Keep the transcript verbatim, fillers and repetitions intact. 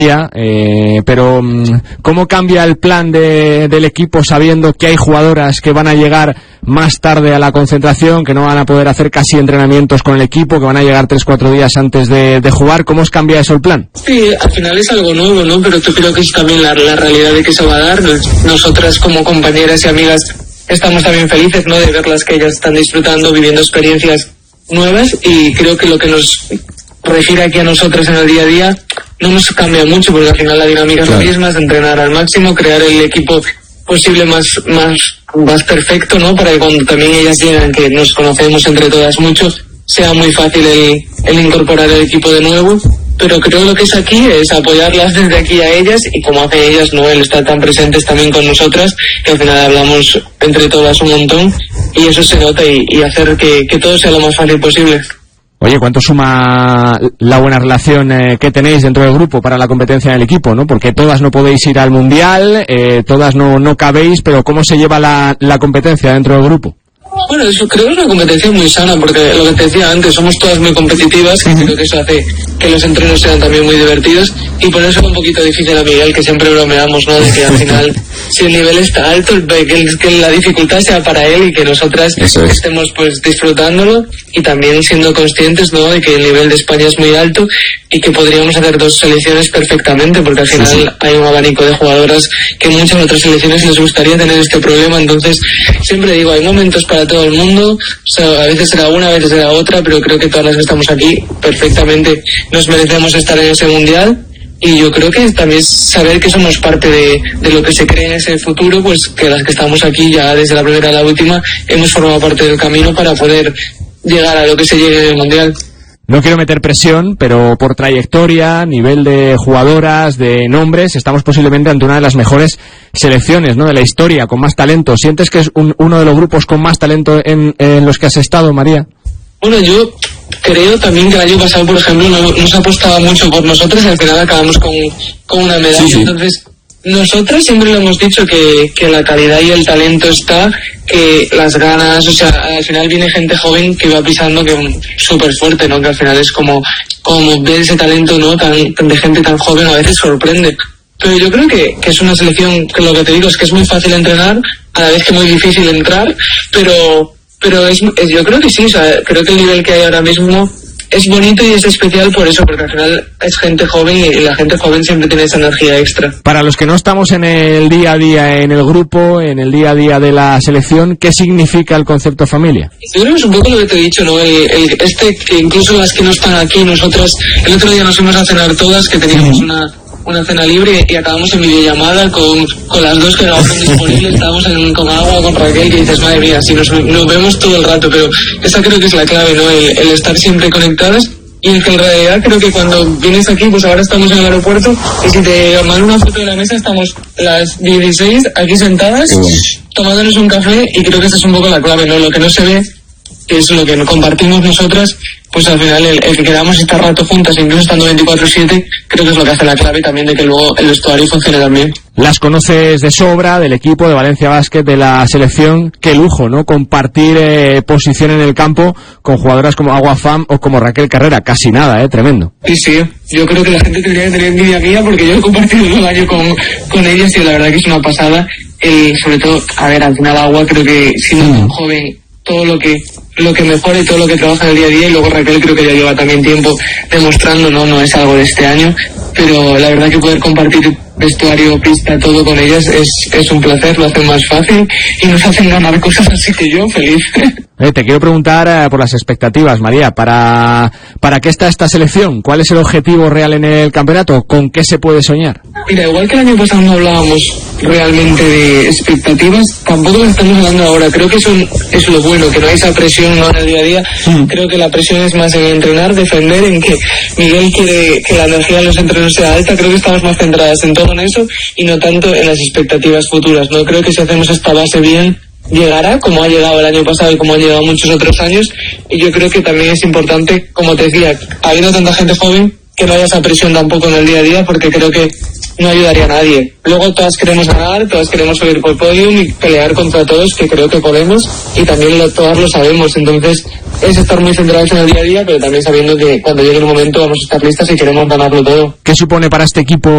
Eh, pero ¿cómo cambia el plan de, del equipo sabiendo que hay jugadoras que van a llegar más tarde a la concentración, que no van a poder hacer casi entrenamientos con el equipo, que van a llegar tres cuatro días antes de, de jugar? ¿Cómo os cambia eso el plan? Sí, al final es algo nuevo, ¿no? Pero yo creo que es también la, la realidad de que se va a dar. Nosotras como compañeras y amigas estamos también felices, ¿no? De verlas que ellas están disfrutando, viviendo experiencias nuevas, y creo que lo que nos refiere aquí a nosotras en el día a día no nos cambia mucho, porque al final la dinámica claro. es la misma, es entrenar al máximo, crear el equipo posible más, más, más perfecto, ¿no? Para que cuando también ellas llegan, que nos conocemos entre todas mucho, sea muy fácil el, el incorporar el equipo de nuevo. Pero creo que lo que es aquí es apoyarlas desde aquí a ellas, y como hacen ellas, ¿no? El estar tan presentes también con nosotras, que al final hablamos entre todas un montón, y eso se nota, y, y hacer que, que todo sea lo más fácil posible. Oye, ¿cuánto suma la buena relación eh, que tenéis dentro del grupo para la competencia en el equipo, ¿no? Porque todas no podéis ir al Mundial, eh, todas no, no cabéis, pero ¿cómo se lleva la, la competencia dentro del grupo? Bueno, eso creo que es una competencia muy sana, porque lo que te decía antes, somos todas muy competitivas, y creo que eso hace que los entrenos sean también muy divertidos, y por eso es un poquito difícil a Miguel, que siempre bromeamos, ¿no? De que al final, si el nivel está alto, que, que la dificultad sea para él, y que nosotras es. estemos pues disfrutándolo, y también siendo conscientes, ¿no? De que el nivel de España es muy alto, y que podríamos hacer dos selecciones perfectamente, porque al final sí, sí. hay un abanico de jugadoras que muchas otras selecciones les gustaría tener este problema. Entonces siempre digo, hay momentos para todo el mundo, o sea, a veces será una, a veces será otra, pero creo que todas las que estamos aquí perfectamente nos merecemos estar en ese mundial. Y yo creo que también saber que somos parte de, de lo que se cree en ese futuro, pues que las que estamos aquí ya desde la primera a la última hemos formado parte del camino para poder llegar a lo que se llegue en el mundial. No quiero meter presión, pero por trayectoria, nivel de jugadoras, de nombres, estamos posiblemente ante una de las mejores selecciones, ¿no? De la historia, con más talento. ¿Sientes que es un, uno de los grupos con más talento en, en los que has estado, María? Bueno, yo creo también que el año pasado, por ejemplo, no, no se apostaba mucho por nosotros, y al final acabamos con, con una medalla. Sí, sí. Entonces, nosotros siempre le hemos dicho que, que la calidad y el talento está, que las ganas, o sea, al final viene gente joven que va pisando, que súper fuerte, ¿no? Que al final es como, como ver ese talento, ¿no? Tan, de gente tan joven, a veces sorprende. Pero yo creo que, que es una selección que lo que te digo es que es muy fácil entrenar, a la vez que muy difícil entrar, pero, pero es, es yo creo que sí, o sea, creo que el nivel que hay ahora mismo es bonito y es especial por eso, porque al final es gente joven, y la gente joven siempre tiene esa energía extra. Para los que no estamos en el día a día en el grupo, en el día a día de la selección, ¿qué significa el concepto familia? Yo creo que es un poco lo que te he dicho, ¿no? El, el, este, que incluso las que no están aquí, nosotras, el otro día nos fuimos a cenar todas, que teníamos uh-huh. una... una cena libre, y acabamos en videollamada con, con las dos que no están disponibles, estábamos en, con Agua, con Raquel, que dices, madre mía, si nos, nos vemos todo el rato, pero esa creo que es la clave, ¿no? El, el estar siempre conectadas, y en que en realidad creo que cuando vienes aquí, pues ahora estamos en el aeropuerto, y si te mando una foto de la mesa, estamos las dieciséis aquí sentadas, bueno. tomándonos un café, y creo que esa es un poco la clave, ¿no? Lo que no se ve, que es lo que compartimos nosotras, pues al final el, el que quedamos estar rato juntas, incluso estando veinticuatro siete, creo que es lo que hace la clave también de que luego el vestuario funcione también. Las conoces de sobra, del equipo, de Valencia Basket, de la selección. Qué lujo, ¿no? Compartir eh, posición en el campo con jugadoras como Agua Fam o como Raquel Carrera. Casi nada, ¿eh? Tremendo. Sí, sí. Yo creo que la gente tendría que tener envidia mía, porque yo he compartido un año con, con ellas, y la verdad que es una pasada. El, sobre todo, a ver, al final Agua creo que siendo mm. tan joven, todo lo que lo que mejore, todo lo que trabaja en el día a día, y luego Raquel creo que ya lleva también tiempo demostrando, no no es algo de este año, pero la verdad que poder compartir vestuario, pista, todo con ellas es, es un placer, lo hacen más fácil y nos hacen ganar cosas, así que yo feliz. Eh, te quiero preguntar eh, por las expectativas, María, ¿para, ¿para qué está esta selección? ¿Cuál es el objetivo real en el campeonato? ¿Con qué se puede soñar? Mira, igual que el año pasado no hablábamos realmente de expectativas, tampoco lo estamos hablando ahora. Creo que eso es lo bueno, que no hay esa presión ¿no? en el día a día. Mm. Creo que la presión es más en entrenar, defender, en que Miguel quiere que la energía en los entrenos sea alta. Creo que estamos más centradas en todo en eso y no tanto en las expectativas futuras, ¿no? Creo que si hacemos esta base bien, llegará como ha llegado el año pasado y como han llegado muchos otros años, y yo creo que también es importante, como te decía, habiendo tanta gente joven, que no haya esa presión tampoco en el día a día, porque creo que no ayudaría a nadie. Luego todas queremos ganar, todas queremos subir por el podium y pelear contra todos, que creo que podemos, y también lo, todas lo sabemos. Entonces es estar muy centrados en el día a día, pero también sabiendo que cuando llegue el momento vamos a estar listas y queremos ganarlo todo. ¿Qué supone para este equipo